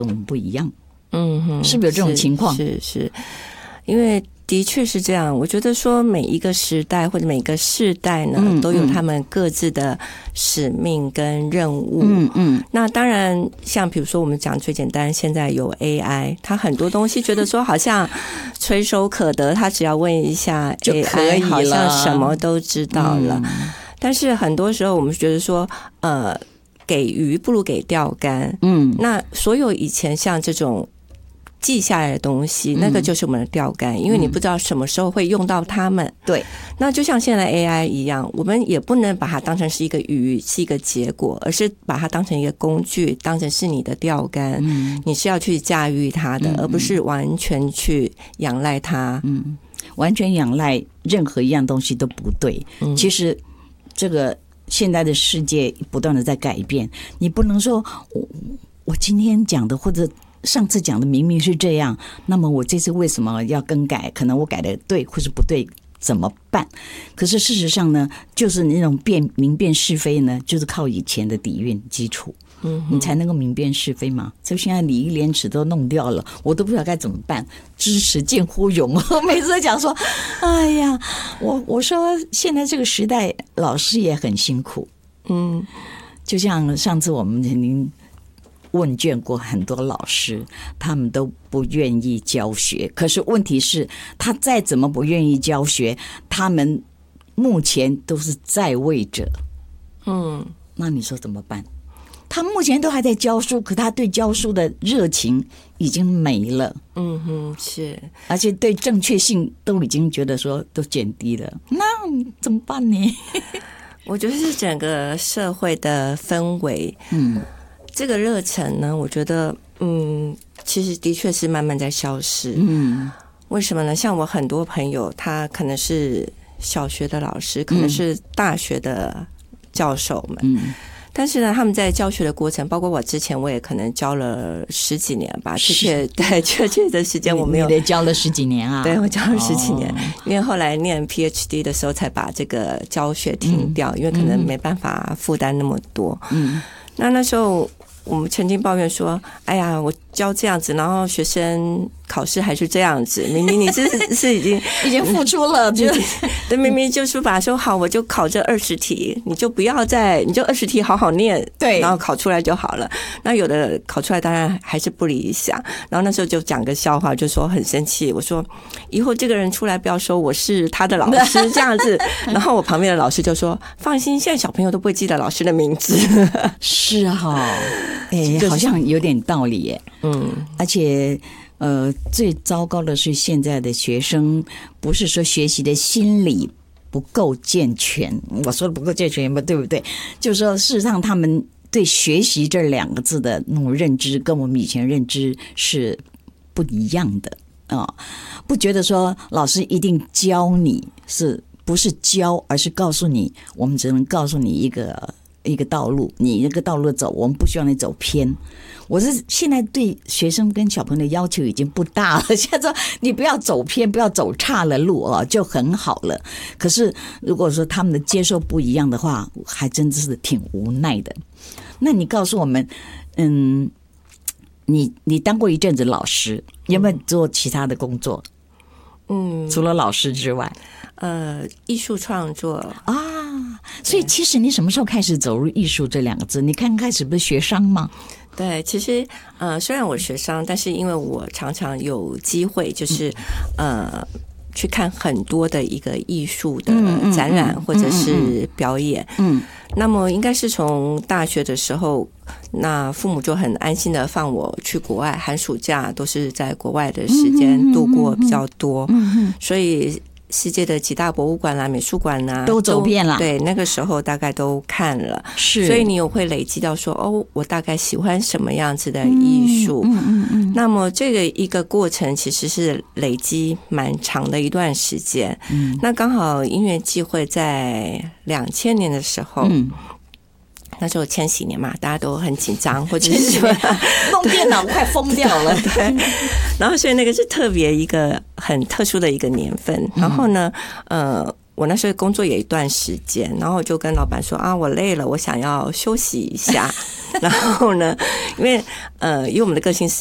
我们不一样。 嗯， 是不是有这种情况？ 是，因为的确是这样。我觉得说每一个时代或者每个世代呢，都有他们各自的使命跟任务。那当然，像比如说我们讲最简单，现在有 AI， 它很多东西觉得说好像垂手可得，它只要问一下 AI， 好像什么都知道了。但是很多时候我们觉得说，给鱼不如给钓竿。那所有以前像这种记下来的东西，那个就是我们的钓竿，因为你不知道什么时候会用到它们。 对， 那就像现在 AI 一样，我们也不能把它当成是一个鱼，是一个结果，而是把它当成一个工具，当成是你的钓竿。你是要去驾驭它的，而不是完全去仰赖它。 完全仰赖任何一样东西都不对。其实这个现在的世界不断的在改变，你不能说我今天讲的或者上次讲的明明是这样，那么我这次为什么要更改？可能我改的对或是不对，怎么办？可是事实上呢，就是那种明辨是非呢，就是靠以前的底蕴基础，你才能够明辨是非嘛。就现在礼义廉耻都弄掉了，我都不知道该怎么办。知耻近乎勇，我每次都讲说，哎呀，我说现在这个时代，老师也很辛苦。就像上次我们曾经问卷过很多老师，他们都不愿意教学。可是问题是，他再怎么不愿意教学，他们目前都是在位者。那你说怎么办？他目前都还在教书，可他对教书的热情已经没了。 是， 而且对正确性都已经觉得说都减低了。那怎么办呢？ 我觉得是整个社会的氛围。这个热忱呢，我觉得其实的确是慢慢在消失。为什么呢？像我很多朋友，他可能是小学的老师，可能是大学的教授们。但是呢，他们在教学的过程，包括我之前，我也可能教了10几年吧。确切的时间我没有。 你教了10几年啊？ 对，我教了10几年，因为后来念 PhD 的时候才把这个教学停掉，因为可能没办法负担那么多。那时候我们曾经抱怨说，哎呀，我教这样子，然后学生考试还是这样子，明明你是已经付出了， 对，明明就是把说好，我就考这20题，你就不要你就20题好好念， 对， 然后考出来就好了。那有的考出来当然还是不理想，然后那时候就讲个笑话，就说很生气，我说以后这个人出来不要说我是他的老师这样子。然后我旁边的老师就说，放心，现在小朋友都不会记得老师的名字。 是啊，好像有点道理耶。而且最糟糕的是现在的学生不是说学习的心理不够健全，我说的不够健全对不对？就是说事实上他们对学习这2个字的那种认知跟我们以前认知是不一样的不觉得说老师一定教你，是不是教，而是告诉你，我们只能告诉你一个道路，你那个道路走，我们不希望你走偏。我是现在对学生跟小朋友的要求已经不大了，现在说你不要走偏，不要走岔了路就很好了。可是如果说他们的接受不一样的话，还真的是挺无奈的。那你告诉我们，你当过一阵子老师，有没有做其他的工作？除了老师之外， 艺术创作啊。所以其实你什么时候开始走入艺术这2个字？你刚开始不是学商吗？ 对，其实虽然我学商，但是因为我常常有机会就是去看很多的一个艺术的展览或者是表演。那么应该是从大学的时候，那父母就很安心的放我去国外，寒暑假都是在国外的时间度过比较多。所以世界的几大博物馆啦、美术馆啦都走遍了。 对，那个时候大概都看了。是，所以你有会累积到说，我大概喜欢什么样子的艺术。那么这个一个过程其实是累积蛮长的一段时间。那刚好因缘际会在2000年的时候。那时候千禧年嘛，大家都很紧张，或者是弄电脑快疯掉了。 对，然后所以那个是特别一个很特殊的一个年份。然后呢， 我那时候工作也一段时间，然后我就跟老板说啊，我累了，我想要休息一下。然后呢，因为以我们的个性是